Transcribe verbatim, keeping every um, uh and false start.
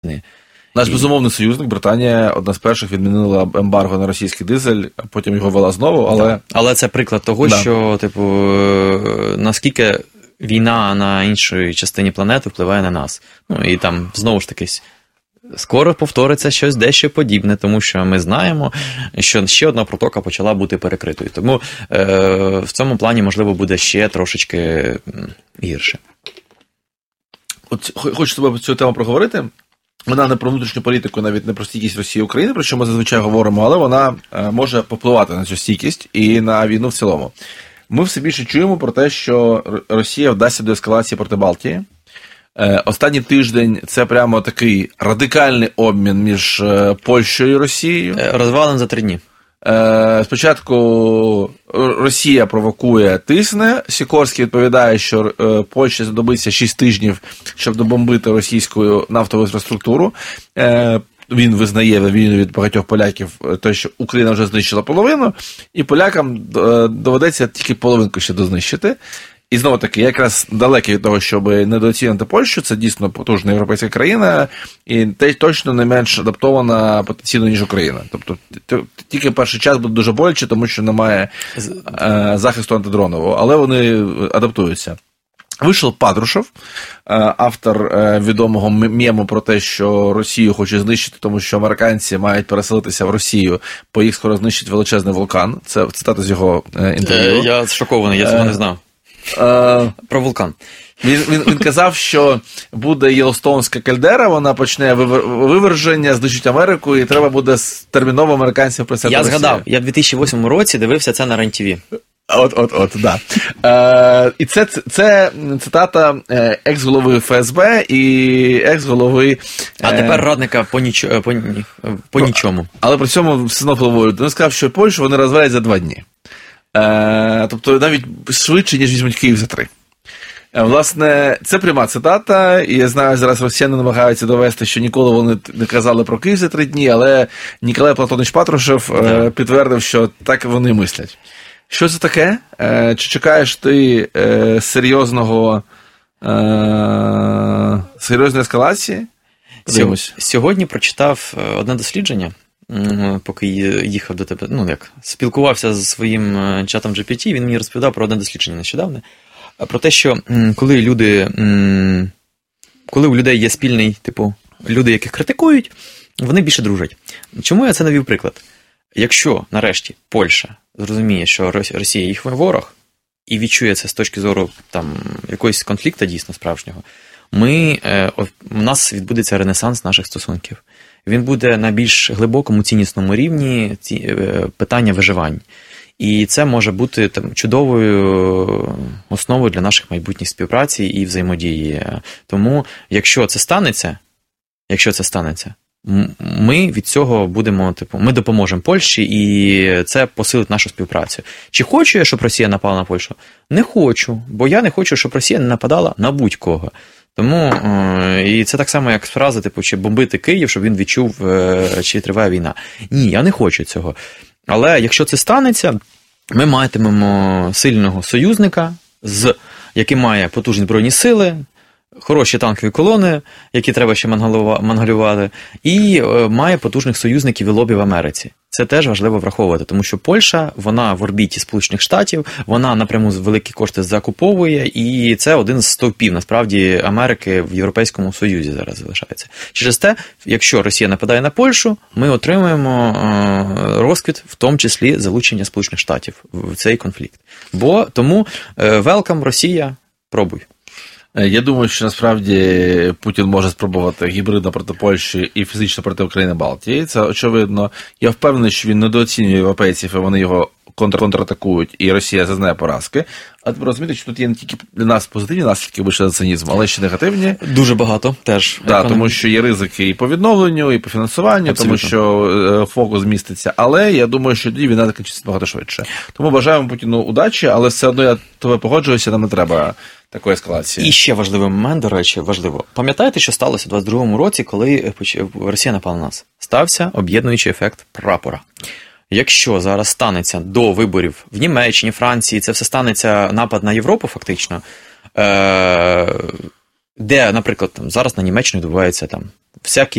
Наш безумовний союзник, Британія, одна з перших відмінила ембарго на російський дизель, а потім його ввела знову, але... Але це приклад того, да. що, типу, наскільки війна на іншій частині планети впливає на нас. Ну, і там, знову ж таки, скоро повториться щось дещо подібне, тому що ми знаємо, що ще одна протока почала бути перекритою. Тому е, в цьому плані, можливо, буде ще трошечки гірше. От хочу з тобою цю тему проговорити. Вона не про внутрішню політику, навіть не про стійкість Росії і України, про що ми зазвичай говоримо, але вона може попливати на цю стійкість і на війну в цілому. Ми все більше чуємо про те, що Росія вдасться до ескалації проти Балтії. Останній тиждень це прямо такий радикальний обмін між Польщею і Росією. Розвален за три дні. Спочатку Росія провокує, тисне. Сікорський відповідає, що Польщі знадобиться шість тижнів, щоб добомбити російську нафтову інфраструктуру. Він визнає війну від багатьох поляків, те, що Україна вже знищила половину, і полякам доведеться тільки половинку ще дознищити. І знову таки, я якраз далекий від того, щоб недооцінити Польщу, це дійсно потужна європейська країна, і те точно не менш адаптована потенційно, ніж Україна. Тобто тільки перший час буде дуже боляче, тому що немає е, захисту антидронового, але вони адаптуються. Вийшов Патрушев, автор відомого мему про те, що Росію хоче знищити, тому що американці мають переселитися в Росію, бо їх скоро знищить величезний вулкан. Це цитата з його інтерв'ю. Я шокований, я цього не знав. Uh, Про вулкан. Він, він, він казав, що буде Єлоустонська кальдера, вона почне виверження, знищить Америку, і треба буде терміново американців присяти. Я згадав, я в дві тисячі восьмому році дивився це на РЕН-ТВ. От, от, от, да. Е, і це, це, це цитата екс-голови Ф С Б і екс-голови... А тепер радника по, ніч... по, по нічому. Але при цьому все одно впливають. Він сказав, що Польщу вони розвалять за два дні. Е, тобто навіть швидше, ніж візьмуть Київ за три. Е, власне, це пряма цитата, і я знаю, зараз росіяни намагаються довести, що ніколи вони не казали про Київ за три дні, але Ніколай Платонович Патрушев е, підтвердив, що так вони мислять. Що це таке? Е, чи чекаєш ти е, серйозного, е, серйозної ескалації? Подивимось. Сьогодні прочитав одне дослідження, поки їхав до тебе, ну як, спілкувався зі своїм чатом джі пі ті, він мені розповідав про одне дослідження нещодавно, про те, що коли люди, коли у людей є спільний, типу, люди, яких критикують, вони більше дружать. Чому я це навів приклад? Якщо, нарешті, Польща зрозуміє, що Росія їх ворог, і відчує це з точки зору там, якогось конфлікту дійсно справжнього, ми, у нас відбудеться ренесанс наших стосунків. Він буде на більш глибокому ціннісному рівні ці, питання виживань. І це може бути там, чудовою основою для наших майбутніх співпраці і взаємодії. Тому, якщо це станеться, якщо це станеться, ми від цього будемо, типу, ми допоможемо Польщі, і це посилить нашу співпрацю. Чи хочу я, щоб Росія напала на Польщу? Не хочу, бо я не хочу, щоб Росія не нападала на будь-кого. Тому, і це так само, як фраза, типу, чи бомбити Київ, щоб він відчув, чи триває війна. Ні, я не хочу цього. Але якщо це станеться, ми матимемо сильного союзника, з, який має потужні збройні сили, хороші танкові колони, які треба ще мангалювати, і має потужних союзників і лобі в Америці. Це теж важливо враховувати, тому що Польща, вона в орбіті Сполучених Штатів, вона напряму великі кошти закуповує, і це один з стовпів, насправді, Америки в Європейському Союзі зараз залишається. Через те, якщо Росія нападає на Польщу, ми отримуємо розквіт, в тому числі залучення Сполучених Штатів в цей конфлікт. Бо тому welcome, Росія, пробуй. Я думаю, що насправді Путін може спробувати гібридно проти Польщі і фізично проти України Балтії. Це очевидно. Я впевнений, що він недооцінює європейців, і вони його контратакують, і Росія зазнає поразки. А тепер розумієте, що тут є не тільки для нас позитивні наслідки, вийшли за цинізм, але ще негативні. Дуже багато теж. Так, тому що є ризики і по відновленню, і по фінансуванню, абсолютно. Тому що фокус зміститься. Але я думаю, що тоді війна закінчиться багато швидше. Тому бажаємо Путіну удачі, але все одно я тебе погоджуюся, нам не треба такої ескалації. І ще важливий момент, до речі, важливо. Пам'ятаєте, що сталося у двадцять другому році, коли Росія напала на нас? Стався об'єднуючий ефект прапора. Якщо зараз станеться до виборів в Німеччині, Франції, це все станеться напад на Європу фактично, е- де, наприклад, там, зараз на Німеччину відбувається там всякі